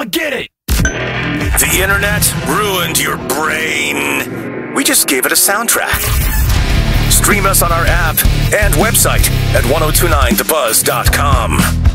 get it! The internet ruined your brain. We just gave it a soundtrack. Stream us on our app and website at 1029thebuzz.com.